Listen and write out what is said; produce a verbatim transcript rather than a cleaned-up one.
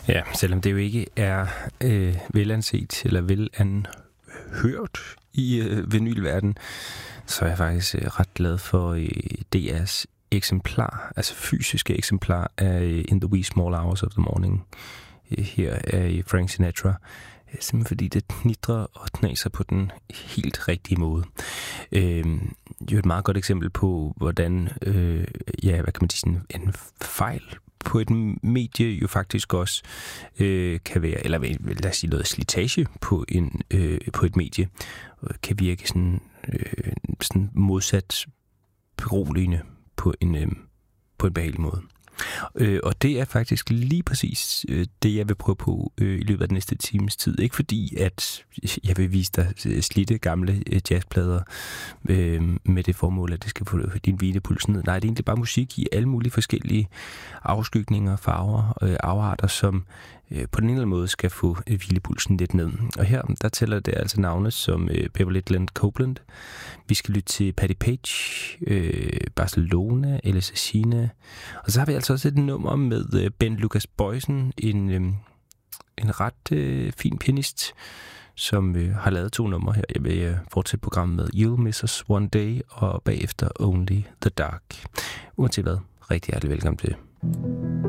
Ja, selvom det jo ikke er øh, velanset eller velanhørt i øh, vinylverden, så er jeg faktisk øh, ret glad for øh, D R's eksemplar, altså fysiske eksemplar af øh, In the Wee Small Hours of the Morning. Øh, her er Frank Sinatra. Simpelthen fordi det knitrer og knaser på den helt rigtige måde. Øh, det er et meget godt eksempel på, hvordan øh, ja, hvad kan man sige, sådan en fejl på et medie jo faktisk også øh, kan være, eller lad os sige noget slitage på, en, øh, på et medie, kan virke sådan, øh, sådan modsat beroligende på en, øh, på en behagelig måde. Øh, og det er faktisk lige præcis øh, det, jeg vil prøve på øh, i løbet af den næste times tid. Ikke fordi, at jeg vil vise dig slidte gamle øh, jazzplader øh, med det formål, at det skal få din hvilepuls ned. Nej, det er egentlig bare musik i alle mulige forskellige afskygninger, farver og øh, afarter, som øh, på den ene eller anden måde skal få øh, hvilepulsen lidt ned. Og her, der tæller det altså navne som øh, Beverly Glenn Copeland. Vi skal lytte til Patti Page, øh, Barcelona, Alice Asina. Og så har vi altså også et nummer med øh, Ben Lucas Boysen, en, øh, en ret øh, fin pianist, som øh, har lavet to numre her. Jeg vil øh, fortsætte programmet med You'll Miss Us One Day, og bagefter Only the Dark. Uanset hvad, rigtig hjertelig velkommen til.